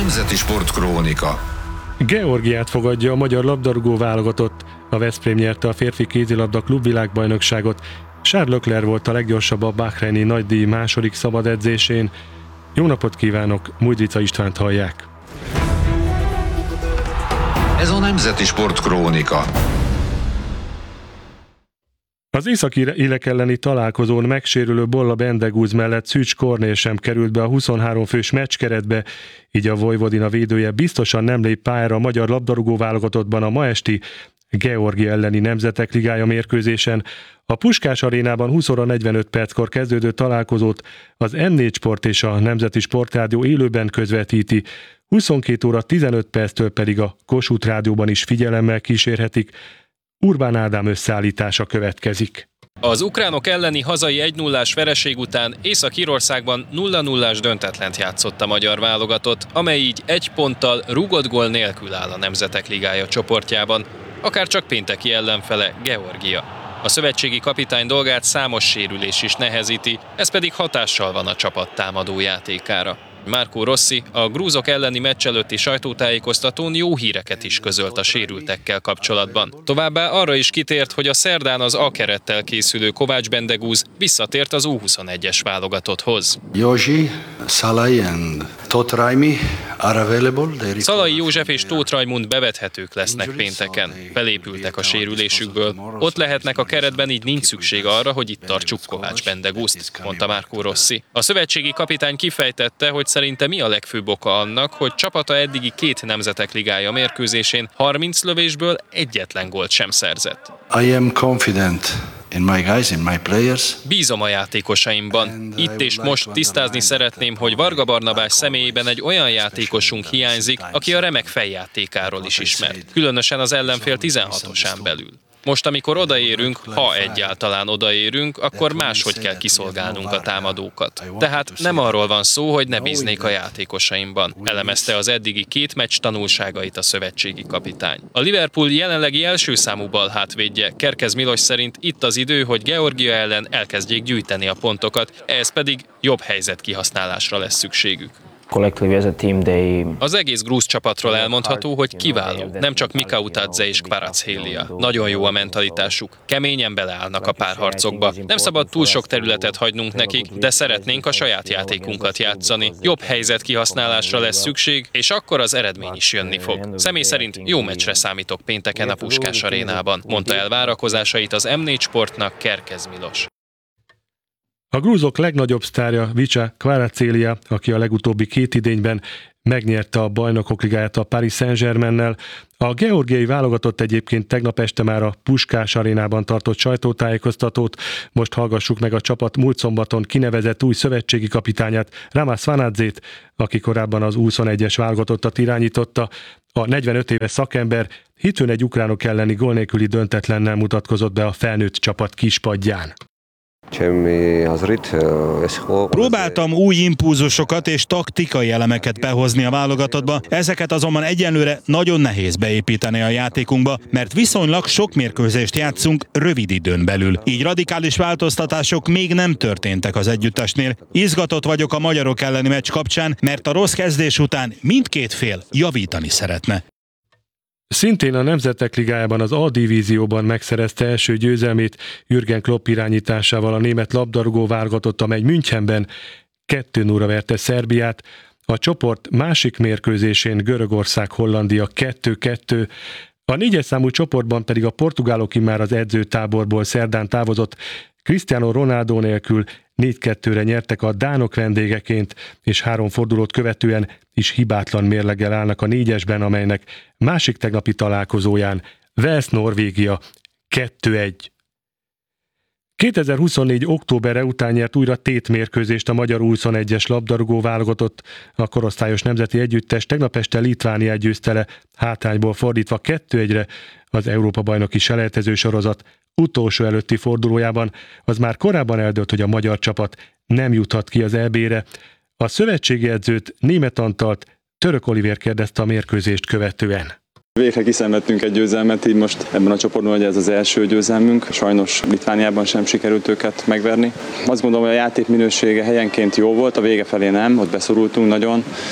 Nemzeti Sportkrónika. Georgiát fogadja a magyar labdarúgó válogatott. A Veszprém nyerte a férfi kézilabda klubvilágbajnokságot. Charles Leclerc volt a leggyorsabb a bahreini nagydíj második szabad edzésén. Jó napot kívánok, Mújdrica Istvánt hallják. Ez a Nemzeti Sportkrónika. Az északi élek elleni találkozón megsérülő Bolla Bendegúz mellett Szűcs Kornél sem került be a 23 fős meccskeretbe, így a Vojvodina védője biztosan nem lép pályára a magyar labdarúgó válogatottban a ma esti Georgia elleni Nemzetek Ligája mérkőzésen. A Puskás arénában 20 óra 45 perckor kezdődő találkozót az M4 Sport és a Nemzeti Sportrádió élőben közvetíti, 22 óra 15 perctől pedig a Kossuth Rádióban is figyelemmel kísérhetik. Urbán Ádám összeállítása következik. Az ukránok elleni hazai 1-0-ás vereség után Észak-Írországban 0-0-ás döntetlent játszott a magyar válogatott, amely így egy ponttal rúgott gól nélkül áll a Nemzetek Ligája csoportjában, akár csak pénteki ellenfele Georgia. A szövetségi kapitány dolgát számos sérülés is nehezíti, ez pedig hatással van a csapat támadó játékára. Marco Rossi a grúzok elleni meccs előtti sajtótájékoztatón jó híreket is közölt a sérültekkel kapcsolatban. Továbbá arra is kitért, hogy a szerdán az A-kerettel készülő Kovács Bendegúz visszatért az U21-es válogatotthoz. Szalai and Tóth Raimi are available. Szalai József és Tóth Raimund bevethetők lesznek pénteken. Felépültek a sérülésükből. Ott lehetnek a keretben, így nincs szükség arra, hogy itt tartsuk Kovács Bendegúzt, mondta Marco Rossi. A szövetségi kapitány kifejtette, hogy szerinte mi a legfőbb oka annak, hogy csapata eddigi 2 Nemzetek Ligája mérkőzésén 30 lövésből egyetlen gólt sem szerzett. I am confident in my guys, in my players. Bízom a játékosaimban. Itt és most tisztázni szeretném, hogy Varga Barnabás személyében egy olyan játékosunk hiányzik, aki a remek fejjátékáról is ismert, különösen az ellenfél 16-osán belül. Most, amikor odaérünk, ha egyáltalán odaérünk, akkor máshogy kell kiszolgálnunk a támadókat. Tehát nem arról van szó, hogy ne bíznék a játékosaimban. Elemezte az eddigi 2 meccs tanulságait a szövetségi kapitány. A Liverpool jelenlegi első számú balhátvédje, Kerkez Milos szerint itt az idő, hogy Georgia ellen elkezdjék gyűjteni a pontokat, ehhez pedig jobb helyzet kihasználásra lesz szükségük. Az egész grúz csapatról elmondható, hogy kiváló, nem csak Mika Utadze és Kvaratskhelia. Nagyon jó a mentalitásuk, keményen beleállnak a párharcokba. Nem szabad túl sok területet hagynunk nekik, de szeretnénk a saját játékunkat játszani. Jobb helyzet kihasználásra lesz szükség, és akkor az eredmény is jönni fog. Személy szerint jó meccsre számítok pénteken a Puskás arénában, mondta el várakozásait az M4 Sportnak Kerkez Milos. A grúzok legnagyobb sztárja Vicha Kvaratskhelia, aki a legutóbbi 2 idényben megnyerte a Bajnokok Ligáját a Paris Saint-Germainnel. A georgiai válogatott egyébként tegnap este már a Puskás arénában tartott sajtótájékoztatót. Most hallgassuk meg a csapat múlt szombaton kinevezett új szövetségi kapitányát, Rámász Vanadzét, aki korábban az U21-es válogatottat irányította. A 45 éves szakember hétfőn egy ukránok elleni gól nélküli döntetlennel mutatkozott be a felnőtt csapat kispadján. Próbáltam új impulzusokat és taktikai elemeket behozni a válogatottba, ezeket azonban egyenlőre nagyon nehéz beépíteni a játékunkba, mert viszonylag sok mérkőzést játszunk rövid időn belül. Így radikális változtatások még nem történtek az együttesnél. Izgatott vagyok a magyarok elleni meccs kapcsán, mert a rossz kezdés után mindkét fél javítani szeretne. Szintén a Nemzetek Ligájában az A-divízióban megszerezte első győzelmét Jürgen Klopp irányításával a német labdarúgó válogatott, amely Münchenben 2-0-ra verte Szerbiát. A csoport másik mérkőzésén Görögország-Hollandia 2-2. A 4-es számú csoportban pedig a portugálok immár az edzőtáborból szerdán távozott Cristiano Ronaldo nélkül 4-2-re nyertek a dánok vendégeként, és 3 fordulót követően is hibátlan mérleggel állnak a 4-esben, amelynek másik tegnapi találkozóján Wales-Norvégia 2-1. 2024. októberre után nyert újra tétmérkőzést a magyar U21-es labdarúgó válogatott. A korosztályos nemzeti együttes tegnap este Litvániát győzte le, hátrányból fordítva 2-1-re az Európa-bajnoki selejtező sorozat utolsó előtti fordulójában. Az már korábban eldőlt, hogy a magyar csapat nem juthat ki az EB-re. A szövetségi edzőt, Németh Antalt Török Olivér kérdezte a mérkőzést követően. Végre kiszenvedtünk egy győzelmet, így most ebben a csoportban, hogy ez az első győzelmünk. Sajnos Litvániában sem sikerült őket megverni. Azt gondolom, hogy a játék minősége helyenként jó volt, a vége felé nem, ott beszorultunk nagyon.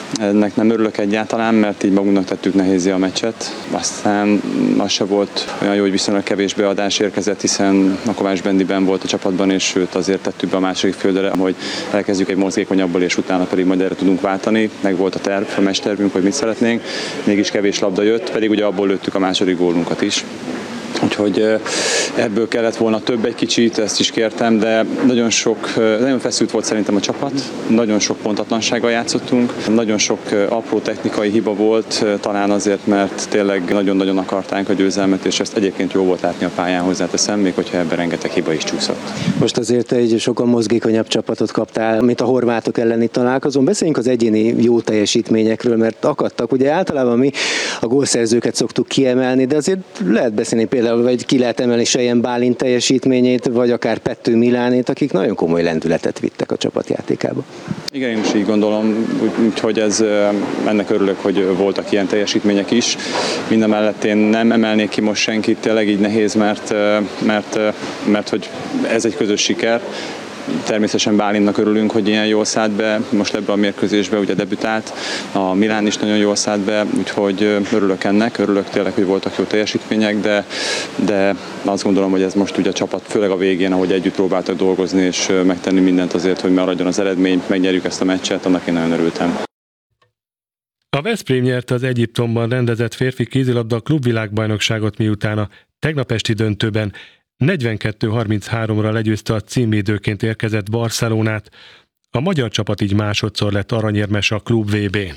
Ennek nem örülök egyáltalán, mert így magunknak tettük nehézé a meccset. Aztán az se volt olyan jó, hogy viszonylag kevés beadás érkezett, hiszen a Kovács Bendiben volt a csapatban, és őt azért tettük be a második félidőre, hogy elkezdjük egy mozgékonyabbból, és utána pedig majd erre tudunk váltani. Meg volt a terv, a mestervünk, hogy mit szeretnénk. Mégis kevés labda jött, pedig ugye abból lőttük a második gólunkat is. Úgyhogy ebből kellett volna több egy kicsit, ezt is kértem, de nagyon feszült volt szerintem a csapat, nagyon sok pontatlansággal játszottunk, nagyon sok apró technikai hiba volt, talán azért, mert tényleg nagyon-nagyon akartánk a győzelmet, és ezt egyébként jó volt látni a pályán, hozzáteszem, még hogyha ebben rengeteg hiba is csúszott. Most azért egy sokkal mozgékonyabb csapatot kaptál, mint a horvátok elleni találkozón. Beszéljünk az egyéni jó teljesítményekről, mert akadtak. Ugye általában mi a gólszerzőket szoktuk kiemelni, de azért lehet beszélni például, vagy ki lehet emelni Sejen Bálint teljesítményét, vagy akár Pettő Milánét, akik nagyon komoly lendületet vittek a csapatjátékába. Igen, én is így gondolom, úgyhogy ennek örülök, hogy voltak ilyen teljesítmények is. Mindemellett én nem emelnék ki most senkit, tényleg így nehéz, mert hogy ez egy közös siker. Természetesen Bálintnak örülünk, hogy ilyen jól szállt be, most ebbe a mérkőzésbe ugye debütált, a Milán is nagyon jól szállt be, úgyhogy örülök ennek, örülök tényleg, hogy voltak jó teljesítmények, de azt gondolom, hogy ez most ugye a csapat, főleg a végén, ahogy együtt próbáltak dolgozni és megtenni mindent azért, hogy maradjon az eredmény, megnyerjük ezt a meccset, annak én nagyon örültem. A Veszprém nyerte az Egyiptomban rendezett férfi kézilabda klubvilágbajnokságot, miután a tegnap esti döntőben 42-33-ra legyőzte a címvédőként érkezett Barcelonát. A magyar csapat így másodszor lett aranyérmes a klub VB-n.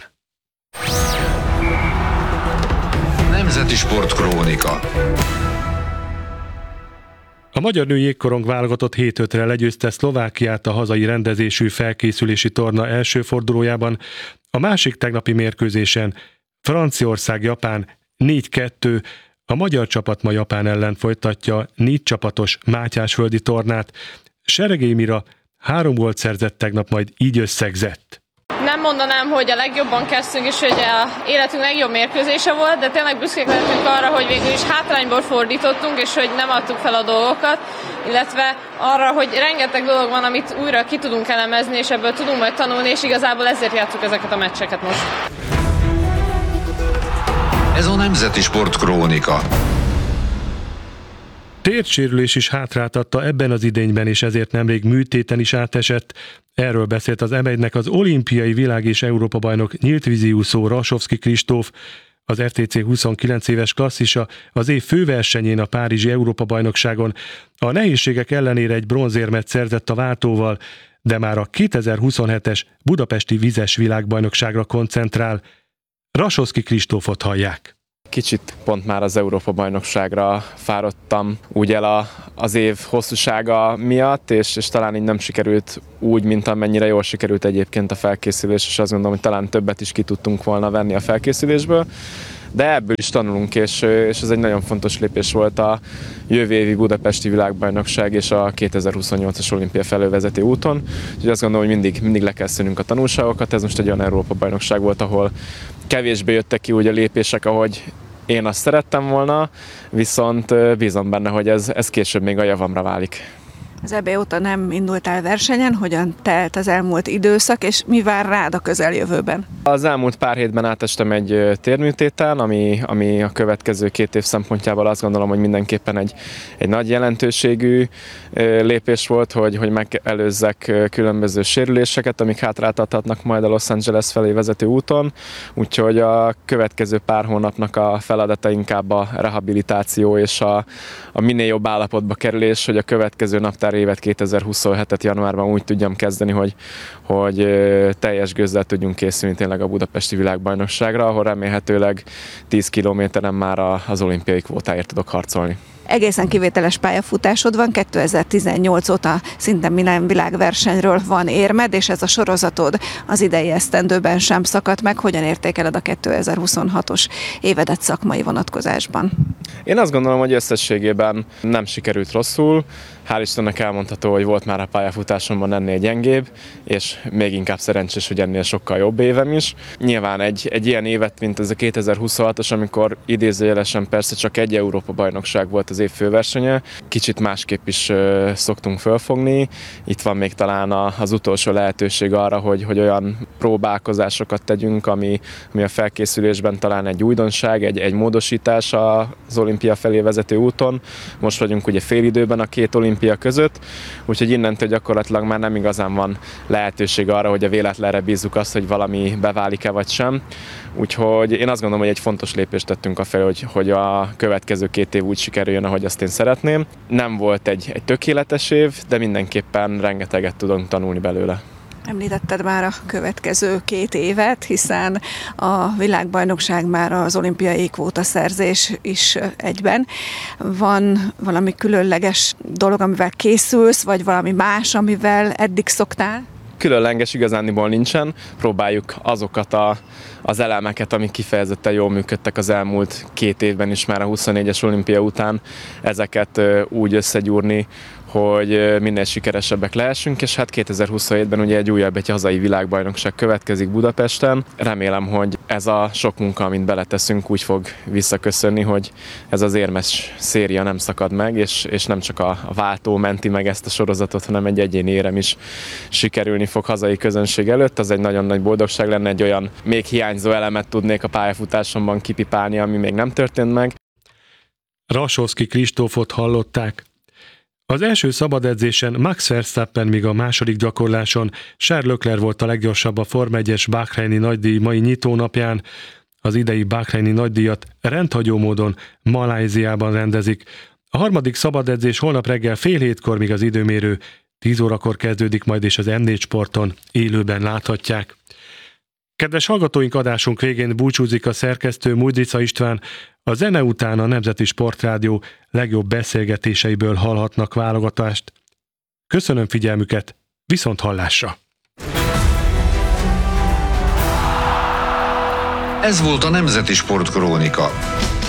Nemzeti Sportkrónika. A magyar női jégkorong válogatott 7-5-re legyőzte Szlovákiát a hazai rendezésű felkészülési torna első fordulójában. A másik tegnapi mérkőzésen Franciaország-Japán 4-2, a magyar csapat ma Japán ellen folytatja 4 csapatos mátyásföldi tornát. Seregély Mira 3 gólt szerzett tegnap, majd így összegzett. Nem mondanám, hogy a legjobban kezdtünk, és hogy a életünk legjobb mérkőzése volt, de tényleg büszkék lehetünk arra, hogy végül is hátrányból fordítottunk, és hogy nem adtuk fel a dolgokat, illetve arra, hogy rengeteg dolog van, amit újra ki tudunk elemezni, és ebből tudunk majd tanulni, és igazából ezért játsszuk ezeket a meccseket most. Ez a Nemzeti Sportkrónika. Térsérülés is hátráltatta ebben az idényben, és ezért nemrég műtéten is átesett. Erről beszélt az M1-nek az olimpiai világ- és Európa-bajnok nyíltvíziúszó Rasovszky Kristóf. Az FTC 29 éves klasszisa az év főversenyén, a párizsi Európa-bajnokságon a nehézségek ellenére egy bronzérmet szerzett a váltóval, de már a 2027-es budapesti vizes világbajnokságra koncentrál. Rasovszky Kristófot hallják. Kicsit pont már az Európa-bajnokságra fáradtam úgy el az év hosszúsága miatt, és talán így nem sikerült úgy, mint amennyire jól sikerült egyébként a felkészülés, és azt gondolom, hogy talán többet is ki tudtunk volna venni a felkészülésből. De ebből is tanulunk, és ez egy nagyon fontos lépés volt a jövő évi budapesti világbajnokság és a 2028-as olimpia felől vezető úton. Úgyhogy azt gondolom, hogy mindig le kell szűnünk a tanulságokat. Ez most egy olyan Európa-bajnokság volt, ahol kevésbé jöttek ki úgy a lépések, ahogy én azt szerettem volna, viszont bízom benne, hogy ez később még a javamra válik. Az EB óta nem indultál versenyen, hogyan telt az elmúlt időszak, és mi vár rád a közeljövőben? Az elmúlt pár hétben átestem egy térműtéten, ami a következő 2 év szempontjából azt gondolom, hogy mindenképpen egy nagy jelentőségű lépés volt, hogy megelőzzek különböző sérüléseket, amik hátráltathatnak majd a Los Angeles felé vezető úton. Úgyhogy a következő pár hónapnak a feladata inkább a rehabilitáció és a minél jobb állapotba kerülés, hogy a következő naptár évet 2027-et januárban úgy tudjam kezdeni, hogy teljes gőzzel tudjunk készülni tényleg a budapesti világbajnokságra, ahol remélhetőleg 10 kilométeren már az olimpiai kvótáért tudok harcolni. Egészen kivételes pályafutásod van, 2018 óta szinte minden világversenyről van érmed, és ez a sorozatod az idei esztendőben sem szakadt meg. Hogyan értékeled a 2026-os évedet szakmai vonatkozásban? Én azt gondolom, hogy összességében nem sikerült rosszul. Hál' Istennek elmondható, hogy volt már a pályafutásomban ennél gyengébb, és még inkább szerencsés, hogy ennél sokkal jobb évem is. Nyilván egy ilyen évet, mint ez a 2026-os, amikor idézőjelesen persze csak egy Európa-bajnokság volt az év főversenye. Kicsit másképp is szoktunk fölfogni. Itt van még talán az utolsó lehetőség arra, hogy olyan próbálkozásokat tegyünk, ami a felkészülésben talán egy újdonság, egy módosítás az olimpia felé vezető úton. Most vagyunk ugye félidőben a két olimpia között, úgyhogy innentől gyakorlatilag már nem igazán van lehetőség arra, hogy a véletlenre bízzuk azt, hogy valami beválik-e vagy sem. Úgyhogy én azt gondolom, hogy egy fontos lépést tettünk afelé, hogy a következő 2 év úgy sikerüljön, ahogy azt én szeretném. Nem volt egy tökéletes év, de mindenképpen rengeteget tudunk tanulni belőle. Említetted már a következő 2 évet, hiszen a világbajnokság már az olimpiai kvótaszerzés is egyben. Van valami különleges dolog, amivel készülsz, vagy valami más, amivel eddig szoktál? Különleges igazániból nincsen, próbáljuk azokat az elemeket, amik kifejezetten jól működtek az elmúlt 2 évben is már a 24-es olimpia után, ezeket úgy összegyúrni, hogy minél sikeresebbek lehessünk, és hát 2027-ben ugye egy hazai világbajnokság következik Budapesten. Remélem, hogy ez a sok munka, amit beleteszünk, úgy fog visszaköszönni, hogy ez az érmes széria nem szakad meg, és nem csak a váltó menti meg ezt a sorozatot, hanem egy egyéni érem is sikerülni fog hazai közönség előtt. Az egy nagyon nagy boldogság lenne, egy olyan még hiányzó elemet tudnék a pályafutásomban kipipálni, ami még nem történt meg. Rasovszky Kristófot hallották. Az első szabadedzésen Max Verstappen, míg a második gyakorláson Charles Leclerc volt a leggyorsabb a Forma 1-es Bahreini nagydíj mai nyitónapján. Az idei Bahreini nagydíjat rendhagyó módon Malajziában rendezik. A harmadik szabadedzés holnap reggel 6:30, míg az időmérő 10 órakor kezdődik majd, és az M4 Sporton élőben láthatják. Kedves hallgatóink, adásunk végén búcsúzik a szerkesztő Mújdrica István. A zene után a Nemzeti Sportrádió legjobb beszélgetéseiből hallhatnak válogatást. Köszönöm figyelmüket, viszont hallásra! Ez volt a Nemzeti Sportkrónika.